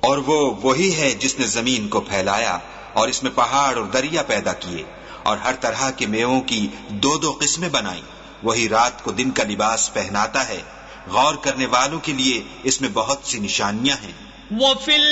और वो वही है जिसने जमीन को फैलाया और इसमें पहाड़ और दरिया पैदा किए और हर तरह के मेवों की दो दो किस्में बनाई। वही रात को दिन का लिबास पहनाता है। गौर करने वालों के लिए इसमें बहुत सी निशानियां हैं।